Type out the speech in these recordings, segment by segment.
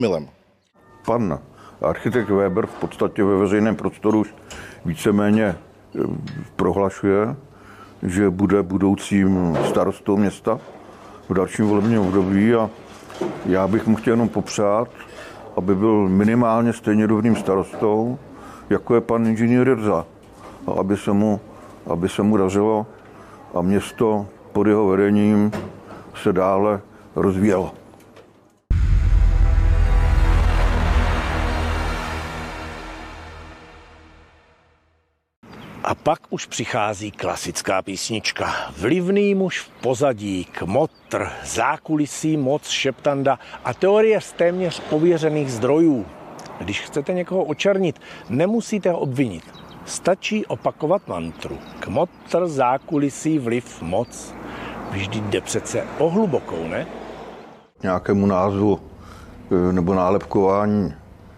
Milem. Pan architekt Weber v podstatě ve veřejném prostoru už víceméně prohlašuje, že bude budoucím starostou města v dalším volebním období a já bych mu chtěl jenom popřát, aby byl minimálně stejně dobrým starostou, jako je pan inženýr Jirza. A aby se mu dařilo a město pod jeho vedením se dále rozvíjelo. A pak už přichází klasická písnička. Vlivný muž v pozadí, kmotr, zákulisí, moc, šeptanda a teorie z téměř ověřených zdrojů. Když chcete někoho očernit, nemusíte ho obvinit. Stačí opakovat mantru. Kmotr, zákulisí, vliv, moc. Vždyť jde přece o hlubokou, ne? Nějakému názvu nebo nálepkování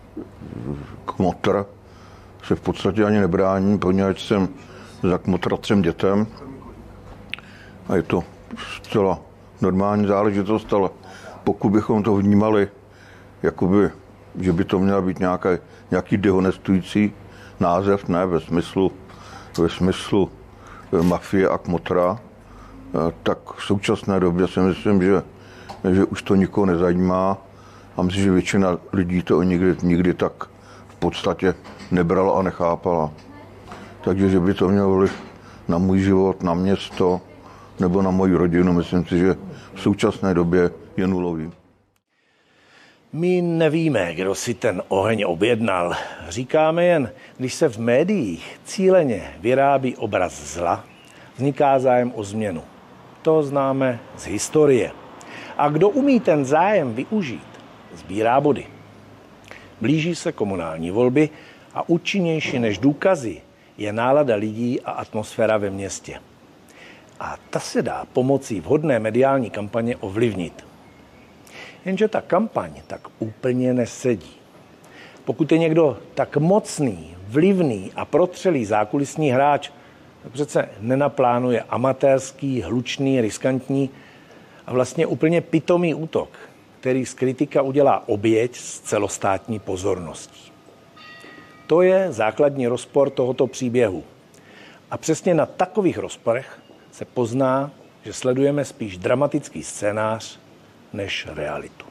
kmotr se v podstatě ani nebrání, poněvadž jsem za kmotra 3 dětem a je to zcela normální záležitost, ale pokud bychom to vnímali, jakoby, že by to měl být nějaký dehonestující název, ne ve smyslu mafie a kmotra, tak v současné době si myslím, že už to nikoho nezajímá a myslím, že většina lidí to nikdy tak v podstatě nebrala a nechápala. Takže, že by to mělo vliv na můj život, na město nebo na moji rodinu, myslím si, že v současné době je nulový. My nevíme, kdo si ten oheň objednal. Říkáme jen, když se v médiích cíleně vyrábí obraz zla, vzniká zájem o změnu. To známe z historie. A kdo umí ten zájem využít, sbírá body. Blíží se komunální volby a účinnější než důkazy je nálada lidí a atmosféra ve městě. A ta se dá pomocí vhodné mediální kampaně ovlivnit. Jenže ta kampaň tak úplně nesedí. Pokud je někdo tak mocný, vlivný a protřelý zákulisní hráč, tak přece nenaplánuje amatérský, hlučný, riskantní a vlastně úplně pitomý útok, který z kritika udělá oběť s celostátní pozorností. To je základní rozpor tohoto příběhu. A přesně na takových rozporech se pozná, že sledujeme spíš dramatický scénář než realitu.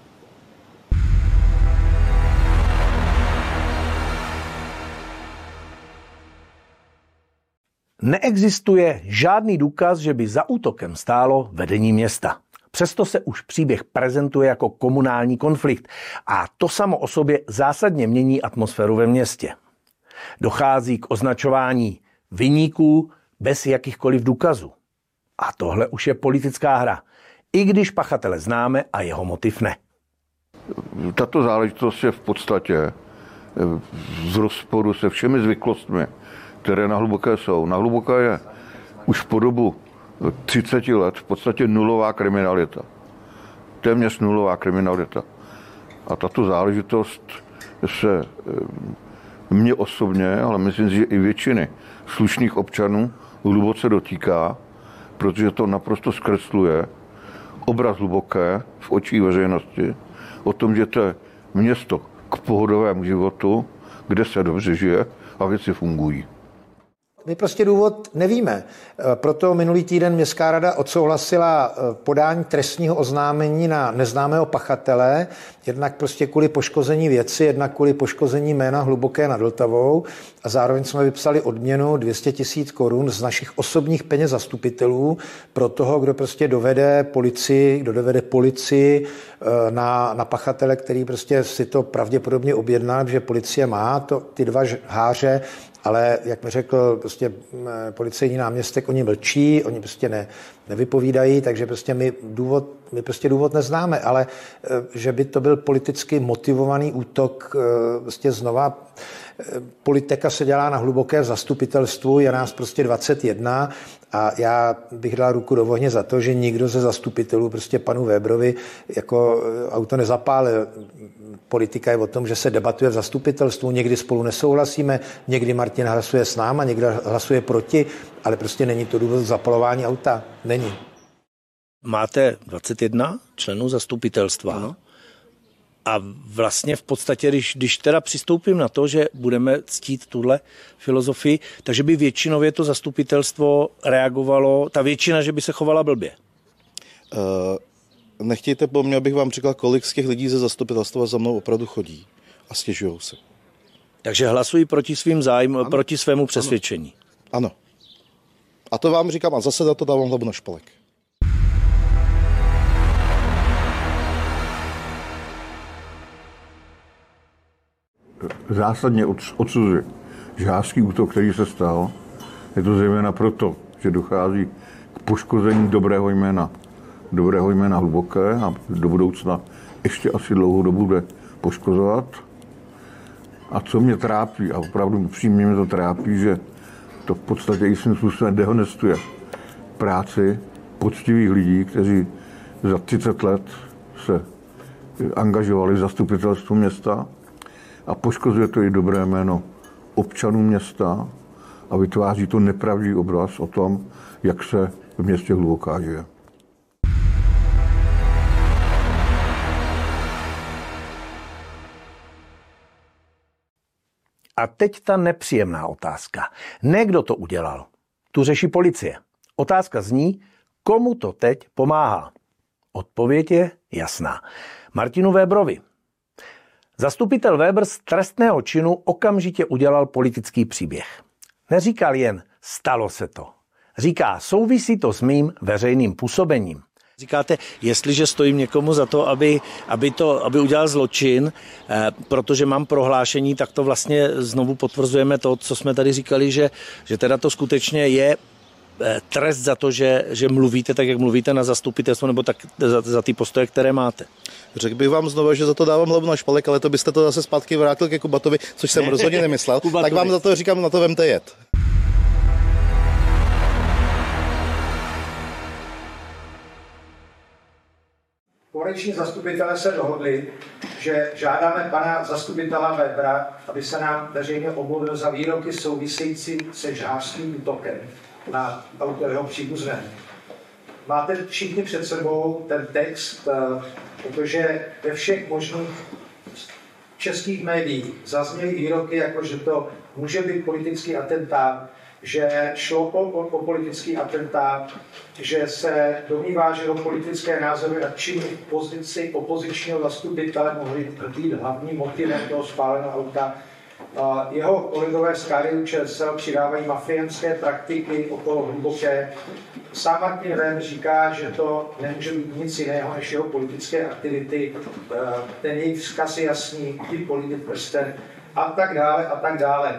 Neexistuje žádný důkaz, že by za útokem stálo vedení města. Přesto se už příběh prezentuje jako komunální konflikt a to samo o sobě zásadně mění atmosféru ve městě. Dochází k označování viníků bez jakýchkoliv důkazů. A tohle už je politická hra, i když pachatele známe a jeho motiv ne. Tato záležitost je v podstatě v rozporu se všemi zvyklostmi, které na Hluboké jsou. Na Hluboké je už po dobu 30 let v podstatě nulová kriminalita. Téměř nulová kriminalita. A tato záležitost se mě osobně, ale myslím si, že i většiny slušných občanů hluboce dotýká, protože to naprosto zkresluje obraz Hluboké v očích veřejnosti o tom, že to je město k pohodovému životu, kde se dobře žije a věci fungují. My prostě důvod nevíme. Proto minulý týden Městská rada odsouhlasila podání trestního oznámení na neznámého pachatele, jednak prostě kvůli poškození věci, jednak kvůli poškození jména Hluboké nad Vltavou a zároveň jsme vypsali odměnu 200 000 korun z našich osobních peněz zastupitelů pro toho, kdo prostě dovede policii na pachatele, který prostě si to pravděpodobně objedná, že policie má ty 2 háře. Ale jak mi řekl prostě policejní náměstek, oni mlčí, oni prostě nevypovídají, takže prostě my prostě důvod neznáme, ale že by to byl politicky motivovaný útok, prostě znova politika se dělá na Hluboké v zastupitelstvu, je nás prostě 21 a já bych dal ruku do ohně za to, že nikdo ze zastupitelů prostě panu Weberovi jako auto nezapálil. Politika je o tom, že se debatuje v zastupitelstvu, někdy spolu nesouhlasíme, někdy Martin hlasuje s náma, někdy hlasuje proti, ale prostě není to důvod zapalování auta. Není. Máte 21 členů zastupitelstva. Ano. A vlastně v podstatě, když teda přistoupím na to, že budeme ctít tuhle filozofii, takže by většinově to zastupitelstvo reagovalo, ta většina, že by se chovala blbě. Nechtějte po mně, abych vám říkal, kolik z těch lidí ze zastupitelstva za mnou opravdu chodí a stěžujou se. Takže hlasují proti svým zájmům, proti svému přesvědčení. Ano. A to vám říkám a zase za to dávám hlavu na špalek. Zásadně odsuzuji žhářský útok, který se stal. Je to zejména proto, že dochází k poškození dobrého jména Hluboké a do budoucna ještě asi dlouhou dobu bude poškozovat. A co mě trápí, a opravdu upřímně mě to trápí, že to v podstatě i svým způsobem dehonestuje práci poctivých lidí, kteří za 30 let se angažovali v zastupitelstvu města a poškozuje to i dobré jméno občanů města a vytváří to nepravdivý obraz o tom, jak se v městě Hluboká žije. A teď ta nepříjemná otázka. Ne kdo to udělal. Tu řeší policie. Otázka zní, komu to teď pomáhá. Odpověď je jasná. Martinu Weberovi. Zastupitel Weber z trestného činu okamžitě udělal politický příběh. Neříkal jen, stalo se to. Říká, souvisí to s mým veřejným působením. Říkáte, jestliže stojím někomu za to, aby udělal zločin, protože mám prohlášení, tak to vlastně znovu potvrzujeme to, co jsme tady říkali, že teda to skutečně je trest za to, že mluvíte tak, jak mluvíte na zastupitelstvo, nebo tak za ty postoje, které máte. Řekl bych vám znovu, že za to dávám hlavu na špalek, ale to byste to zase zpátky vrátil ke Kubatovi, což jsem rozhodně nemyslel. Tak vám za to říkám, na to vemte jet. Koaliční zastupitelé se dohodli, že žádáme pana zastupitela Webera, aby se nám veřejně omluvil za výroky související se žhářským útokem na auto jeho příbuzné. Máte všichni před sebou ten text, protože ve všech možných českých médiích zazněly výroky, jako že to může být politický atentát, že šlo o politický atentát, že se domnívá, že do politické názory a činy v pozici opozičního zastupitele mohly být hlavním motivem toho spáleného auta. Jeho kolegové z KDU-ČSL přidávají mafiánské praktiky okolo Hluboké. Sám Martin Weber říká, že to nemůže být nic jiného než jeho politické aktivity. Ten jejich vzkaz je jasný, ty politik prsten a tak dále a tak dále.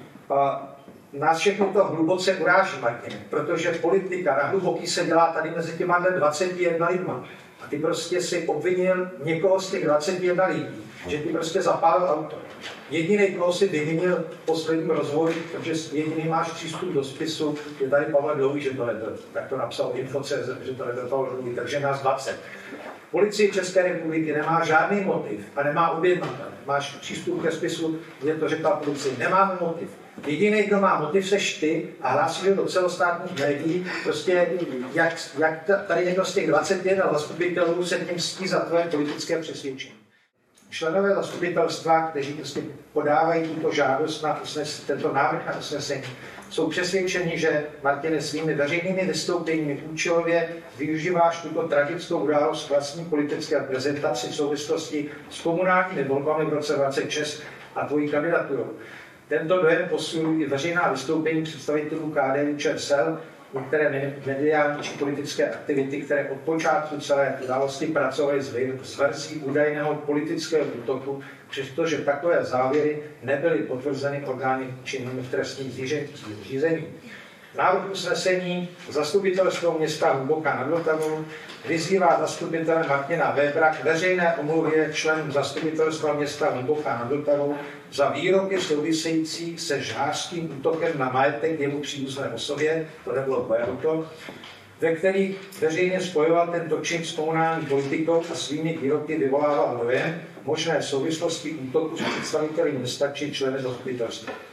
Nás všechno to hluboce uráží, Martin, protože politika na Hluboký se dělá tady mezi těma 21 lidma. A ty prostě si obvinil někoho z těch 21 lidí, že ty prostě zapálil auto. Jediný, koho si vyvinil v posledním rozhovoru, protože jediný máš přístup do spisu, je tady Pavel Dlouhý, že to nebyl. Tak to napsal Info.cz, že to nebyl Pavel Dlouhý, takže nás 20. Policie České republiky nemá žádný motiv a nemá objednatel. Máš přístup ke spisu, kde to řekla policie, nemáme motiv. Jediný, kdo má motiv, seš ty a hlásíš do celostátních médií, prostě jak tady někdo z těch 21 zastupitelů se tím mstí za tvoje politické přesvědčení. Členové zastupitelstva, kteří prostě podávají tuto žádost na tento návrh na usnesení, jsou přesvědčeni, že Martine svými veřejnými vystoupeními účelově využíváš tuto tragickou událost vlastní politické prezentaci v souvislosti s komunálními volbami v roce 2026 a tvojí kandidaturou. Tento dojem posilují i veřejná vystoupení představitelů KDU-ČSL, některé mediální či politické aktivity, které od počátku celé události pracovaly s verzí údajného politického útoku, přestože takové závěry nebyly potvrzeny orgány činnými v trestních řízení. Návrh usnesení zastupitelstvo města Hluboká nad Vltavou vyzývá zastupitele Martina Webera k veřejné omluvě členům zastupitelstva města Hluboká nad Vltavou za výroky související se žhářským útokem na majetek jemu příbuzné osobě, to nebylo moje auto, ve kterých veřejně spojoval tento čin s komunální politikou a svými výroky vyvolával dojem možné souvislosti útoku s představiteli města či členy zastupitelstva.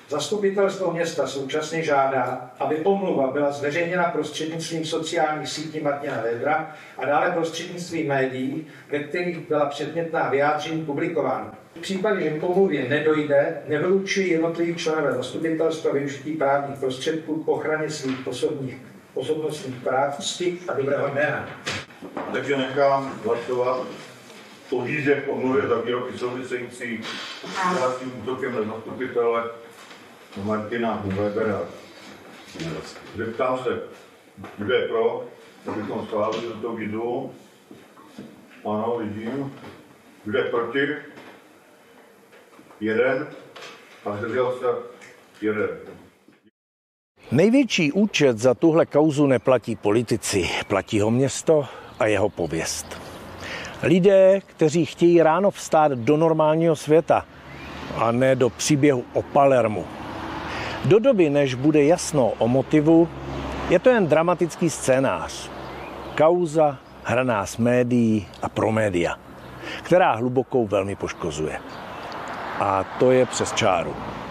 Zastupitelstvo města současně žádá, aby pomluva byla zveřejněna prostřednictvím sociálních sítí Martina Védra a dále prostřednictvím médií, ve kterých byla předmětná vyjádření publikována. V případě, že k pomluvě nedojde, nevylučují jednotliví členové zastupitelstva využití právních prostředků k ochraně svých osobnostních práv, cti a dobrého jména. Takže nechám hlasovat o výzvě k omluvě za výroky související s dalším útokem na zastupitele Martina Védra. Zeptám se, kdo je pro, abychom schválili tuto výzvu. Ano, vidím. Kdo je proti? Jeden. A zdržel se jeden. Největší účet za tuhle kauzu neplatí politici, platí ho město a jeho pověst. Lidé, kteří chtějí ráno vstát do normálního světa a ne do příběhu o Palermu. Do doby, než bude jasno o motivu, je to jen dramatický scénář. Kauza hraná s médií a pro média, která hlubokou velmi poškozuje. A to je přes čáru.